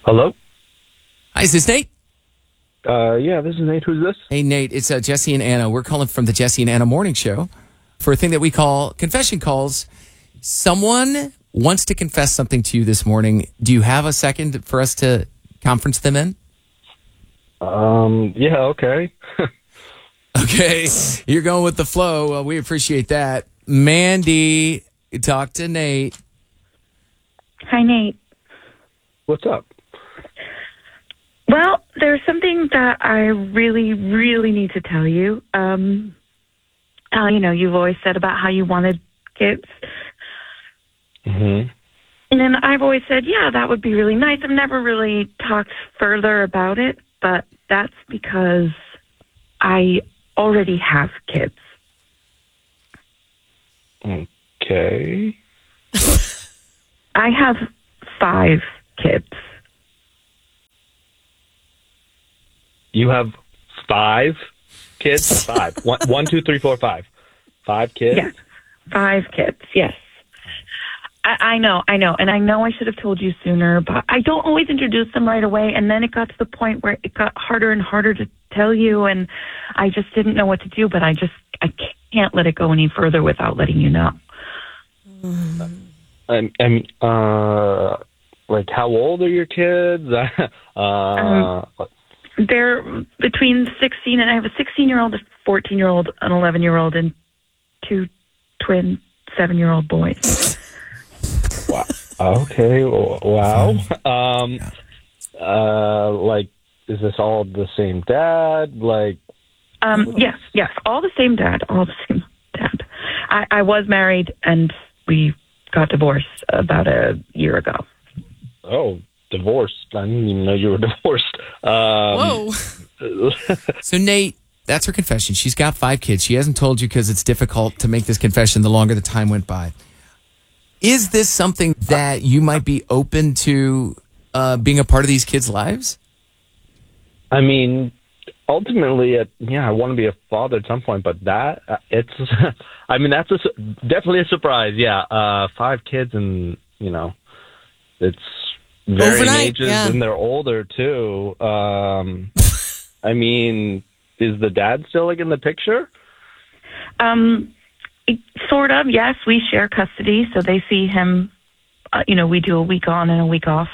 Hello? Hi, is this Nate? Yeah, this is Nate. Who's this? Hey, Nate, it's Jesse and Anna. We're calling from the Jesse and Anna Morning Show for a thing that we call confession calls. Someone wants to confess something to you this morning. Do you have a second for us to conference them in? Yeah, okay. Okay, you're going with the flow. Well, we appreciate that. Mandy, talk to Nate. Hi, Nate. What's up? Well, there's something that I really, really need to tell you. You've always said about how you wanted kids. Mm-hmm. And then I've always said, yeah, that would be really nice. I've never really talked further about it, but that's because I already have kids. Okay. I have 5 kids. You have 5 kids? 5. 1, 2, 3, 4, 5. 5 kids? Yes, 5 kids, yes. I know. And I know I should have told you sooner, but I don't always introduce them right away. And then it got to the point where it got harder and harder to tell you, and I just didn't know what to do, but I can't let it go any further without letting you know. Like, how old are your kids? They're between 16, and I have a 16-year-old, a 14-year-old, an 11-year-old, and 2 twin 7-year-old boys. Wow. Okay. Wow. Like, is this all the same dad? Like, yes, all the same dad, I was married, and we got divorced about a year ago. Oh, divorced. I didn't even know you were divorced. Whoa. So, Nate, that's her confession. She's got 5 kids. She hasn't told you because it's difficult to make this confession the longer the time went by. Is this something that you might be open to being a part of these kids' lives? I mean, ultimately, I want to be a father at some point, but that's definitely a surprise. Yeah. 5 kids, and, it's varying Overnight, ages, yeah. and they're older too. I mean, is the dad still in the picture? Sort of, yes. We share custody, so they see him. We do a week on and a week off.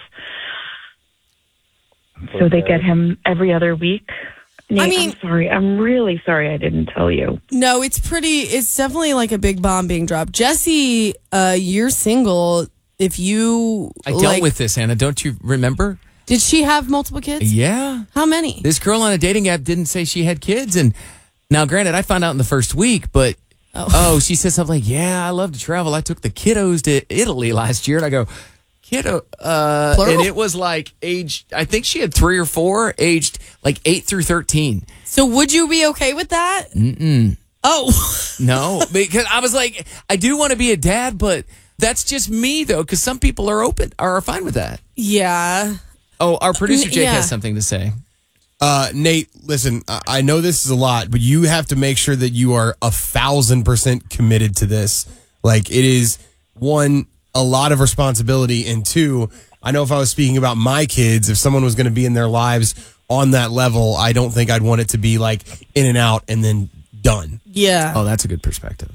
So they get him every other week. Nate, I'm sorry. I'm really sorry I didn't tell you. No, it's definitely like a big bomb being dropped. Jesse, you're single. If you... I dealt with this, Anna. Don't you remember? Did she have multiple kids? Yeah. How many? This girl on a dating app didn't say she had kids. And now, granted, I found out in the first week, but she said something like, yeah, I love to travel. I took the kiddos to Italy last year. And I go, kiddo? And it was like I think she had 3 or 4, aged like 8 through 13. So would you be okay with that? Mm-mm. Oh. No, because I was like, I do want to be a dad, but that's just me, though, because some people are fine with that. Yeah. Oh, our producer Jake has something to say. Nate, listen, I know this is a lot, but you have to make sure that you are 1,000% committed to this. Like, it is, 1, a lot of responsibility, and 2, I know if I was speaking about my kids, if someone was going to be in their lives on that level, I don't think I'd want it to be like in and out and then done. Yeah. Oh, that's a good perspective.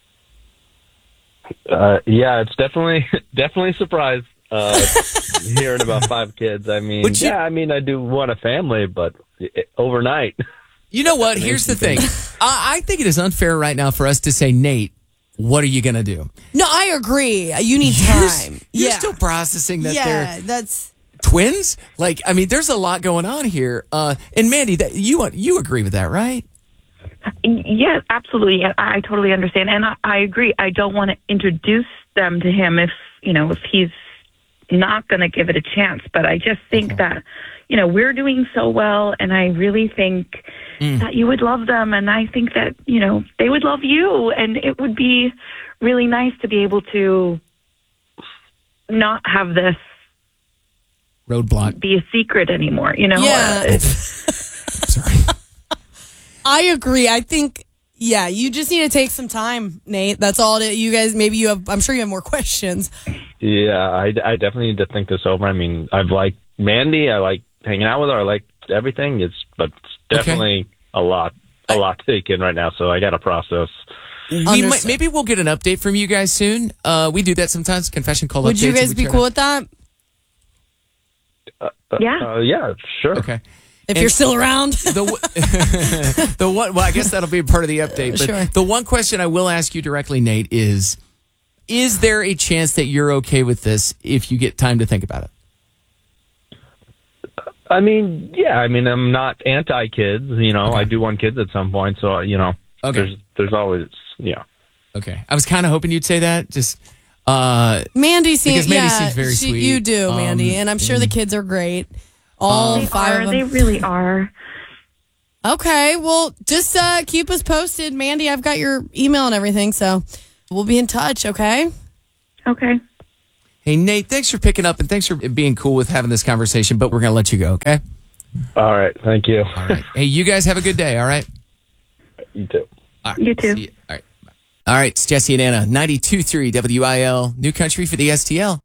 Yeah, it's definitely a surprise hearing about 5 kids. I mean, I do want a family, but overnight. You know what? Here's the thing. I think it is unfair right now for us to say, Nate, what are you going to do? No, I agree. You need time. You're still processing that they're that's twins? Like, I mean, there's a lot going on here. And Mandy, you agree with that, right? Yes, absolutely. I totally understand. And I agree. I don't want to introduce them to him if he's not going to give it a chance. But I just think that, we're doing so well. And I really think that you would love them. And I think that, they would love you. And it would be really nice to be able to not have this roadblock be a secret anymore. Yeah. Sorry. I agree. I think, you just need to take some time, Nate. That's all you guys, I'm sure you have more questions. Yeah, I definitely need to think this over. I mean, I've liked Mandy. I like hanging out with her. I like everything. But it's definitely a lot to take in right now. So I got to process. Maybe we'll get an update from you guys soon. We do that sometimes. Confession call. Would you guys be cool with that? Yeah, sure. Okay. If you're still around. Well, I guess that'll be a part of the update. But Sure. The one question I will ask you directly, Nate, is there a chance that you're okay with this if you get time to think about it? I mean, yeah. I mean, I'm not anti-kids. You know, I do want kids at some point. So, you know, there's always, Okay. I was kind of hoping you'd say that. Just Mandy seems very sweet. You do, Mandy, and I'm sure the kids are great. All five of them. They really are. Okay, well, just keep us posted, Mandy. I've got your email and everything, so we'll be in touch. Okay. Okay. Hey, Nate, thanks for picking up and thanks for being cool with having this conversation. But we're gonna let you go. Okay. All right. Thank you. All right. Hey, you guys have a good day. All right. You too. All right. You too. See you. All right. All right. It's Jesse and Anna, 92.3 WIL, New Country for the STL.